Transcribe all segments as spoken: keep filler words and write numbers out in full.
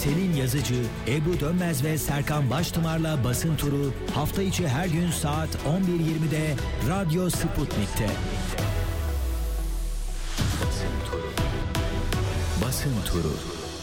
Selin Yazıcı, Ebru Dönmez ve Serkan Baştımar'la Basın Turu hafta içi her gün saat on bir yirmide Radyo Sputnik'te. Basın Turu. Basın Turu.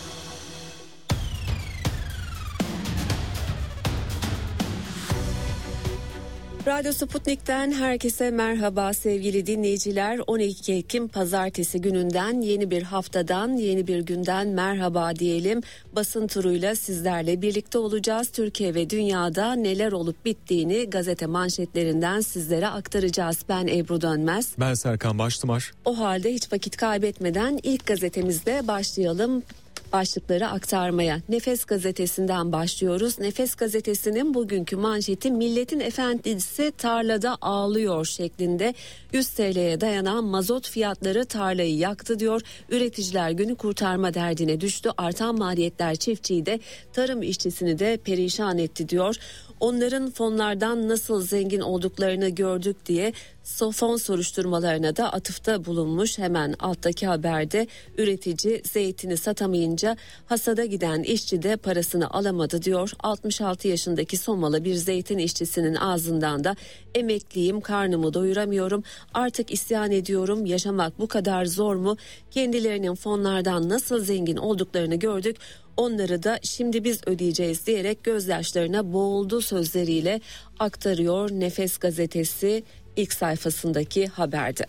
Radyo Sputnik'ten herkese merhaba sevgili dinleyiciler. on iki Ekim Pazartesi gününden, yeni bir haftadan, yeni bir günden merhaba diyelim. Basın turuyla sizlerle birlikte olacağız. Türkiye ve dünyada neler olup bittiğini gazete manşetlerinden sizlere aktaracağız. Ben Ebru Dönmez. Ben Serkan Baştımar. O halde hiç vakit kaybetmeden ilk gazetemizde başlayalım. Başlıkları aktarmaya. Nefes gazetesinden başlıyoruz. Nefes gazetesinin bugünkü manşeti milletin efendisi tarlada ağlıyor şeklinde. yüz TL'ye dayanan mazot fiyatları tarlayı yaktı diyor. Üreticiler günü kurtarma derdine düştü. Artan maliyetler çiftçiyi de tarım işçisini de perişan etti diyor. Onların fonlardan nasıl zengin olduklarını gördük diye fon soruşturmalarına da atıfta bulunmuş. Hemen alttaki haberde üretici zeytini satamayınca hasada giden işçi de parasını alamadı diyor. altmış altı yaşındaki Somalı bir zeytin işçisinin ağzından da emekliyim, karnımı doyuramıyorum, artık isyan ediyorum, yaşamak bu kadar zor mu? Kendilerinin fonlardan nasıl zengin olduklarını gördük. Onları da şimdi biz ödeyeceğiz diyerek gözyaşlarına boğuldu sözleriyle aktarıyor Nefes gazetesi ilk sayfasındaki haberde.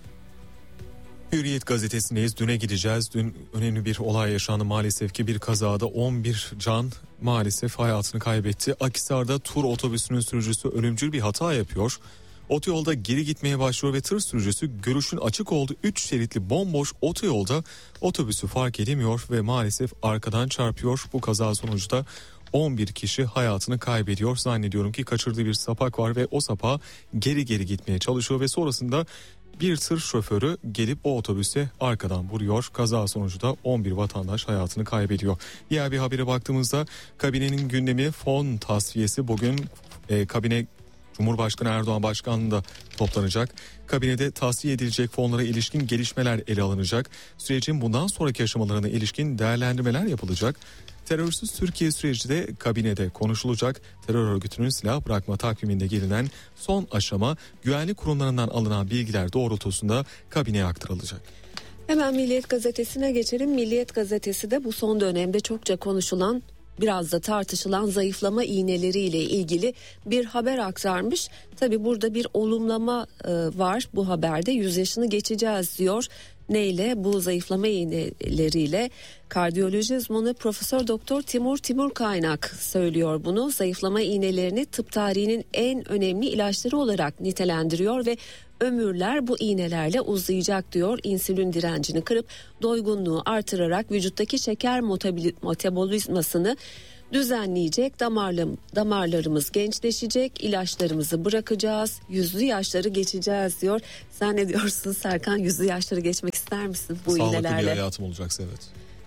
Hürriyet gazetesindeyiz. Düne gideceğiz. Dün önemli bir olay yaşandı. Maalesef ki bir kazada on bir can maalesef hayatını kaybetti. Akhisar'da tur otobüsünün sürücüsü ölümcül bir hata yapıyor. Otoyolda geri gitmeye başlıyor ve tır sürücüsü görüşün açık olduğu üç şeritli bomboş otoyolda otobüsü fark edemiyor ve maalesef arkadan çarpıyor. Bu kaza sonucu da on bir kişi hayatını kaybediyor. Zannediyorum ki kaçırdığı bir sapak var ve o sapağa geri geri gitmeye çalışıyor ve sonrasında bir tır şoförü gelip o otobüse arkadan vuruyor. Kaza sonucu da on bir vatandaş hayatını kaybediyor. Diğer bir habere baktığımızda kabinenin gündemi fon tasfiyesi. Bugün e, kabine Cumhurbaşkanı Erdoğan başkanlığında toplanacak. Kabinede tahsiye edilecek fonlara ilişkin gelişmeler ele alınacak. Sürecin bundan sonraki aşamalarına ilişkin değerlendirmeler yapılacak. Terörsüz Türkiye süreci de kabinede konuşulacak. Terör örgütünün silah bırakma takviminde gelinen son aşama güvenlik kurumlarından alınan bilgiler doğrultusunda kabineye aktarılacak. Hemen Milliyet gazetesine geçelim. Milliyet gazetesi de bu son dönemde çokça konuşulan, biraz da tartışılan zayıflama iğneleriyle ilgili bir haber aktarmış. Tabii burada bir olumlama e, var bu haberde. yüz yaşını geçeceğiz diyor. Neyle? Bu zayıflama iğneleriyle. Kardiyoloji uzmanı Profesör Doktor Timur Timur Kaynak söylüyor bunu. Zayıflama iğnelerini tıp tarihinin en önemli ilaçları olarak nitelendiriyor ve ömürler bu iğnelerle uzayacak diyor. İnsülin direncini kırıp doygunluğu artırarak vücuttaki şeker metabolizmasını düzenleyecek, damarlarım, damarlarımız gençleşecek, ilaçlarımızı bırakacağız, yüzlü yaşları geçeceğiz diyor. Sen ne diyorsun Serkan, yüzlü yaşları geçmek ister misin bu Sağlıklı iğnelerle? Sağlıklı bir hayatım olacaksa evet.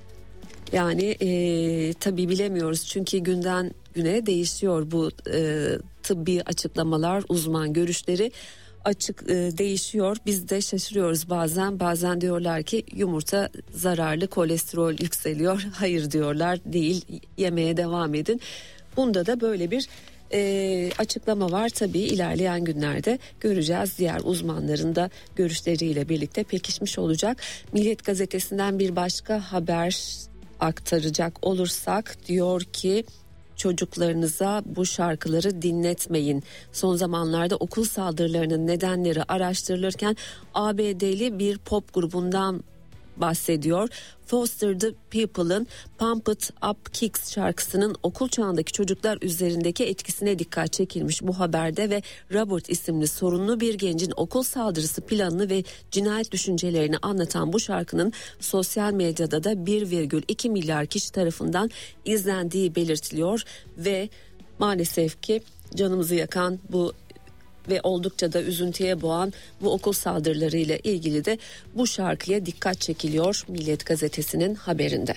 Yani e, tabii bilemiyoruz çünkü günden güne değişiyor bu e, tıbbi açıklamalar, uzman görüşleri açık e, değişiyor. Biz de şaşırıyoruz bazen. Bazen diyorlar ki yumurta zararlı, kolesterol yükseliyor. Hayır diyorlar, değil, yemeye devam edin. Bunda da böyle bir e, açıklama var. Tabii ilerleyen günlerde göreceğiz. Diğer uzmanların da görüşleriyle birlikte pekişmiş olacak. Milliyet gazetesinden bir başka haber aktaracak olursak diyor ki çocuklarınıza bu şarkıları dinletmeyin. Son zamanlarda okul saldırılarının nedenleri araştırılırken A B D'li bir pop grubundan bahsediyor. Foster the People'ın Pump It Up Kicks şarkısının okul çağındaki çocuklar üzerindeki etkisine dikkat çekilmiş bu haberde ve Robert isimli sorunlu bir gencin okul saldırısı planını ve cinayet düşüncelerini anlatan bu şarkının sosyal medyada da bir virgül iki milyar kişi tarafından izlendiği belirtiliyor ve maalesef ki canımızı yakan bu ve oldukça da üzüntüye boğan bu okul saldırılarıyla ilgili de bu şarkıya dikkat çekiliyor Milliyet gazetesinin haberinde.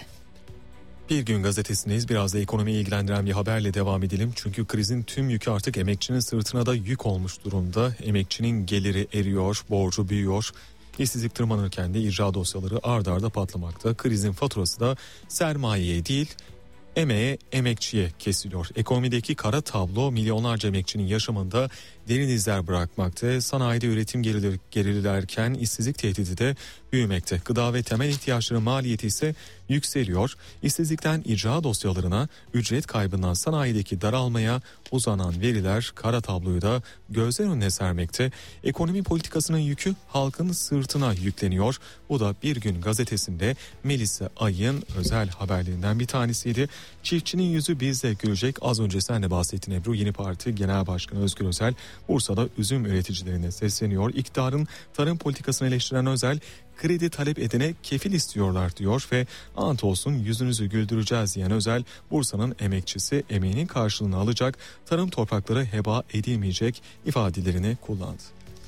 Bir Gün gazetesindeyiz. Biraz da ekonomiyi ilgilendiren bir haberle devam edelim. Çünkü krizin tüm yükü artık emekçinin sırtına da yük olmuş durumda. Emekçinin geliri eriyor, borcu büyüyor. İşsizlik tırmanırken de icra dosyaları ard arda patlamakta. Krizin faturası da sermayeye değil emeğe, emekçiye kesiliyor. Ekonomideki kara tablo milyonlarca emekçinin yaşamında derin izler bırakmakta. Sanayide üretim gerilir, gerilerken işsizlik tehdidi de büyümekte. Gıda ve temel ihtiyaçların maliyeti ise yükseliyor. İşsizlikten icra dosyalarına, ücret kaybından sanayideki daralmaya uzanan veriler kara tabloyu da gözler önüne sermekte. Ekonomi politikasının yükü halkın sırtına yükleniyor. Bu da Bir Gün gazetesinde Melisa Ay'ın özel haberlerinden bir tanesiydi. Çiftçinin yüzü bizde gülecek. Az önce sen de bahsettin Ebru. Yeni Parti Genel Başkanı Özgür Özel Bursa'da üzüm üreticilerine sesleniyor. İktidarın tarım politikasını eleştiren Özel, kredi talep edene kefil istiyorlar diyor ve ant olsun yüzünüzü güldüreceğiz diyen Özel, Bursa'nın emekçisi emeğinin karşılığını alacak, tarım toprakları heba edilmeyecek ifadelerini kullandı.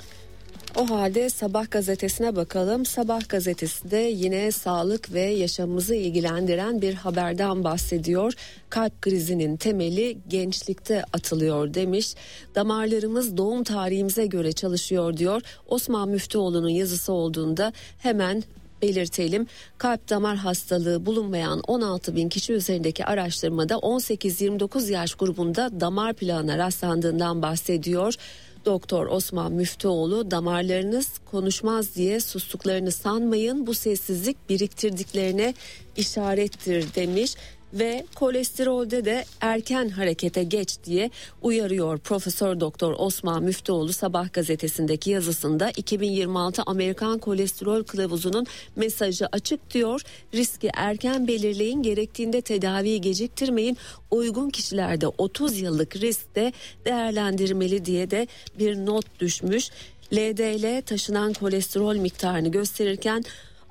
O halde Sabah gazetesine bakalım. Sabah gazetesi de yine sağlık ve yaşamımızı ilgilendiren bir haberden bahsediyor. Kalp krizinin temeli gençlikte atılıyor demiş. Damarlarımız doğum tarihimize göre çalışıyor diyor. Osman Müftüoğlu'nun yazısı olduğunda hemen belirtelim. Kalp damar hastalığı bulunmayan on altı bin kişi üzerindeki araştırmada on sekiz yirmi dokuz yaş grubunda damar plağına rastlandığından bahsediyor. Doktor Osman Müftüoğlu, damarlarınız konuşmaz diye sustuklarını sanmayın, bu sessizlik biriktirdiklerine işarettir demiş. Ve kolesterolde de erken harekete geç diye uyarıyor Profesör Doktor Osman Müftüoğlu Sabah gazetesindeki yazısında. iki bin yirmi altı Amerikan Kolesterol Kılavuzu'nun mesajı açık diyor. Riski erken belirleyin, gerektiğinde tedaviyi geciktirmeyin. Uygun kişilerde otuz yıllık risk de değerlendirmeli diye de bir not düşmüş. L D L taşınan kolesterol miktarını gösterirken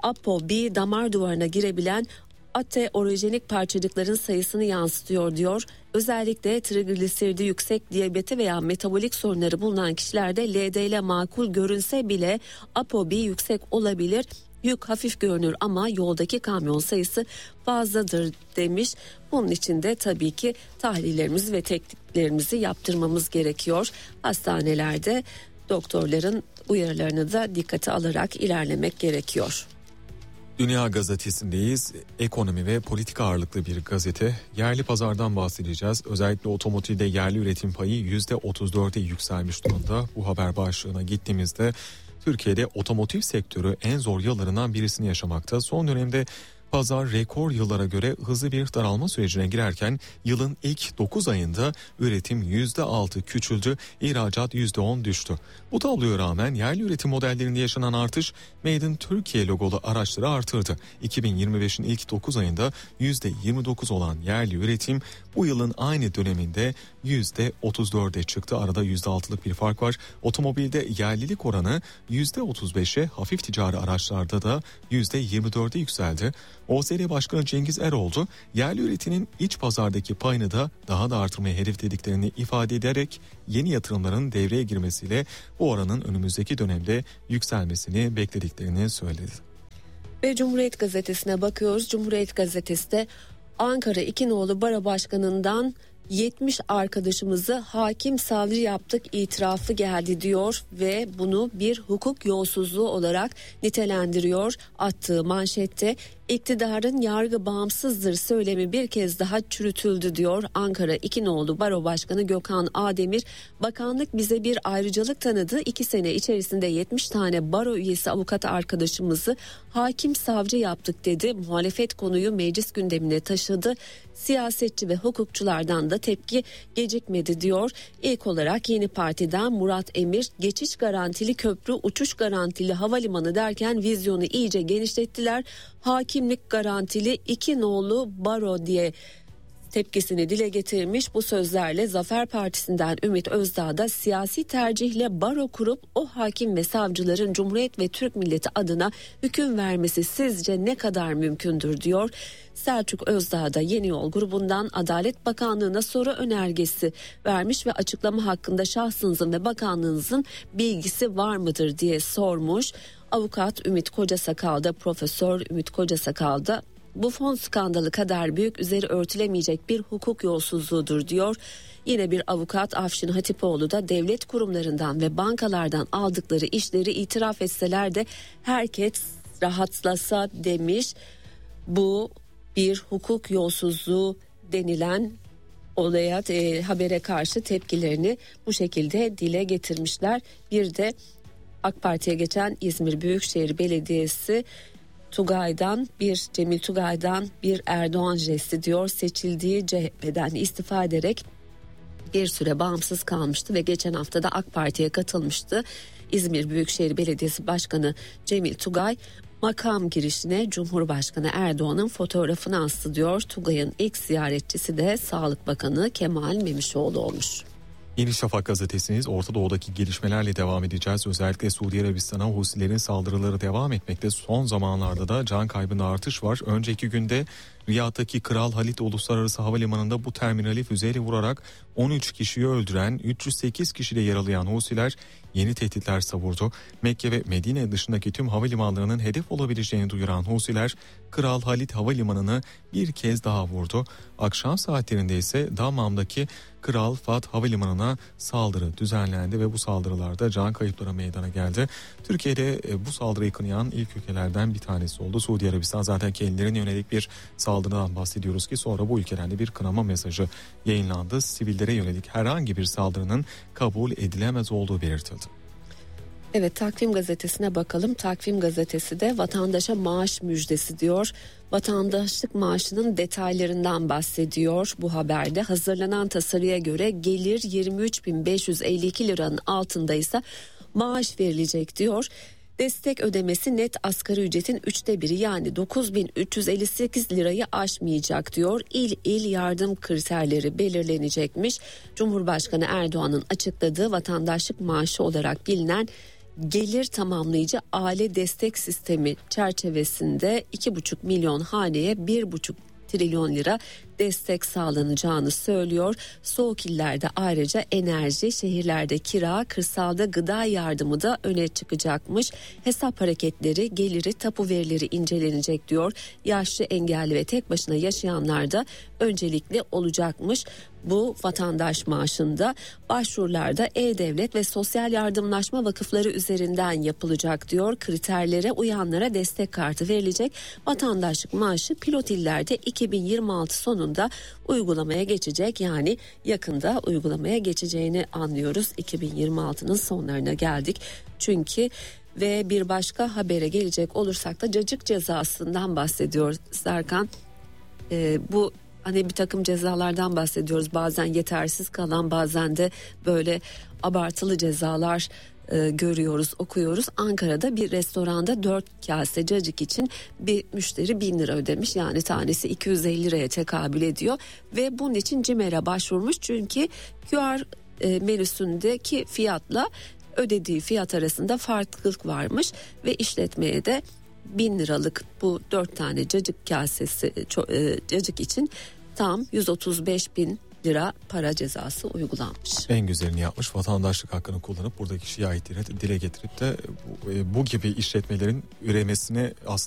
ApoB damar duvarına girebilen aterojenik parçacıkların sayısını yansıtıyor diyor. Özellikle trigliseridi yüksek, diyabeti veya metabolik sorunları bulunan kişilerde L D L makul görünse bile ApoB yüksek olabilir. Yük hafif görünür ama yoldaki kamyon sayısı fazladır demiş. Bunun için de tabii ki tahlillerimizi ve tetkiklerimizi yaptırmamız gerekiyor. Hastanelerde doktorların uyarılarını da dikkate alarak ilerlemek gerekiyor. Dünya Gazetesi'ndeyiz. Ekonomi ve politika ağırlıklı bir gazete. Yerli pazardan bahsedeceğiz. Özellikle otomotivde yerli üretim payı yüzde otuz dörde yükselmiş durumda. Bu haber başlığına gittiğimizde Türkiye'de otomotiv sektörü en zor yıllarından birisini yaşamakta. Son dönemde pazar rekor yıllara göre hızlı bir daralma sürecine girerken yılın ilk dokuz ayında üretim yüzde altı küçüldü, ihracat yüzde on düştü. Bu tabloya rağmen yerli üretim modellerinde yaşanan artış Made in Türkiye logolu araçları artırdı. iki bin yirmi beşin ilk dokuz ayında yüzde yirmi dokuz olan yerli üretim bu yılın aynı döneminde yüzde otuz dörde çıktı. Arada yüzde altılık bir fark var. Otomobilde yerlilik oranı yüzde otuz beşe, hafif ticari araçlarda da yüzde yirmi dörde yükseldi. O S D Başkanı Cengiz Eroğlu yerli üretinin iç pazardaki payını da daha da artırmayı hedeflediklerini ifade ederek yeni yatırımların devreye girmesiyle bu oranın önümüzdeki dönemde yükselmesini beklediklerini söyledi. Ve Cumhuriyet Gazetesi'ne bakıyoruz. Cumhuriyet Gazetesi de Ankara İkinoğlu Baro Başkanı'ndan yetmiş arkadaşımızı hakim savcı yaptık itirafı geldi diyor ve bunu bir hukuk yolsuzluğu olarak nitelendiriyor. Attığı manşette iktidarın yargı bağımsızdır söylemi bir kez daha çürütüldü diyor. Ankara İkinoğlu Baro Başkanı Gökhan Ademir, bakanlık bize bir ayrıcalık tanıdı. İki sene içerisinde yetmiş tane baro üyesi avukat arkadaşımızı hakim savcı yaptık dedi. Muhalefet konuyu meclis gündemine taşıdı. Siyasetçi ve hukukçulardan da tepki gecikmedi diyor. İlk olarak Yeni Parti'den Murat Emir, geçiş garantili köprü, uçuş garantili havalimanı derken vizyonu iyice genişlettiler. Hakimlik garantili iki nolu baro diye tepkisini dile getirmiş. Bu sözlerle Zafer Partisi'nden Ümit Özdağ da siyasi tercihle baro kurup o hakim ve savcıların Cumhuriyet ve Türk milleti adına hüküm vermesi sizce ne kadar mümkündür diyor. Selçuk Özdağ da Yeni Yol grubundan Adalet Bakanlığı'na soru önergesi vermiş ve açıklama hakkında şahsınızın ve bakanlığınızın bilgisi var mıdır diye sormuş. Avukat Ümit Kocasakal da Profesör Ümit Kocasakal da bu fon skandalı kadar büyük, üzeri örtülemeyecek bir hukuk yolsuzluğudur diyor. Yine bir avukat Afşin Hatipoğlu da devlet kurumlarından ve bankalardan aldıkları işleri itiraf etseler de herkes rahatlasa demiş. Bu bir hukuk yolsuzluğu denilen olaya e, habere karşı tepkilerini bu şekilde dile getirmişler. Bir de AK Parti'ye geçen İzmir Büyükşehir Belediyesi Tugay'dan bir Cemil Tugay'dan bir Erdoğan jesti diyor. Seçildiği C H P'den istifa ederek bir süre bağımsız kalmıştı ve geçen hafta da AK Parti'ye katılmıştı. İzmir Büyükşehir Belediyesi Başkanı Cemil Tugay makam girişine Cumhurbaşkanı Erdoğan'ın fotoğrafını astı diyor. Tugay'ın ilk ziyaretçisi de Sağlık Bakanı Kemal Memişoğlu olmuş. Yeni Şafak gazetesiniz. Orta Doğu'daki gelişmelerle devam edeceğiz. Özellikle Suudi Arabistan'a Husilerin saldırıları devam etmekte. Son zamanlarda da can kaybında artış var. Önceki günde Riyad'daki Kral Halid Uluslararası Havalimanı'nda bu terminali füzeyle vurarak on üç kişiyi öldüren, üç yüz sekiz kişi de yaralayan Husiler yeni tehditler savurdu. Mekke ve Medine dışındaki tüm havalimanlarının hedef olabileceğini duyuran Husiler Kral Halid Havalimanı'nı bir kez daha vurdu. Akşam saatlerinde ise Dammam'daki Kral Fahd Havalimanı'na saldırı düzenlendi ve bu saldırılarda can kayıpları meydana geldi. Türkiye'de bu saldırıyı kınayan ilk ülkelerden bir tanesi oldu. Suudi Arabistan zaten kendilerine yönelik bir saldırıdan bahsediyoruz ki sonra bu ülkeden de bir kınama mesajı yayınlandı. Sivillere yönelik herhangi bir saldırının kabul edilemez olduğu belirtildi. Evet, Takvim Gazetesi'ne bakalım. Takvim Gazetesi de vatandaşa maaş müjdesi diyor. Vatandaşlık maaşının detaylarından bahsediyor bu haberde. Hazırlanan tasarıya göre gelir yirmi üç bin beş yüz elli iki liranın altındaysa maaş verilecek diyor. Destek ödemesi net asgari ücretin üçte biri yani dokuz bin üç yüz elli sekiz lirayı aşmayacak diyor. İl il yardım kriterleri belirlenecekmiş. Cumhurbaşkanı Erdoğan'ın açıkladığı vatandaşlık maaşı olarak bilinen gelir tamamlayıcı aile destek sistemi çerçevesinde iki buçuk milyon haneye bir buçuk trilyon lira destek sağlanacağını söylüyor. Soğuk illerde ayrıca enerji, şehirlerde kira, kırsalda gıda yardımı da öne çıkacakmış. Hesap hareketleri, geliri, tapu verileri incelenecek diyor. Yaşlı, engelli ve tek başına yaşayanlar da öncelikli olacakmış. Bu vatandaş maaşında başvurularda E-Devlet ve Sosyal Yardımlaşma Vakıfları üzerinden yapılacak diyor. Kriterlere uyanlara destek kartı verilecek. Vatandaşlık maaşı pilot illerde iki bin yirmi altı sonunda uygulamaya geçecek. Yani yakında uygulamaya geçeceğini anlıyoruz. iki bin yirmi altının sonlarına geldik. Çünkü ve bir başka habere gelecek olursak da cacık cezasından bahsediyor Serkan. Ee, bu Hani bir takım cezalardan bahsediyoruz. Bazen yetersiz kalan, bazen de böyle abartılı cezalar e, görüyoruz, okuyoruz. Ankara'da bir restoranda dört kase cacık için bir müşteri bin lira ödemiş. Yani tanesi iki yüz elli liraya tekabül ediyor. Ve bunun için CİMER'e başvurmuş. Çünkü Q R e, menüsündeki fiyatla ödediği fiyat arasında farklılık varmış. Ve işletmeye de bin liralık bu dört tane cacık kasesi e, cacık için tam yüz otuz beş bin lira para cezası uygulanmış. En güzelini yapmış, vatandaşlık hakkını kullanıp buradaki şikayetleri dile getirip de bu, bu gibi işletmelerin üremesine aslında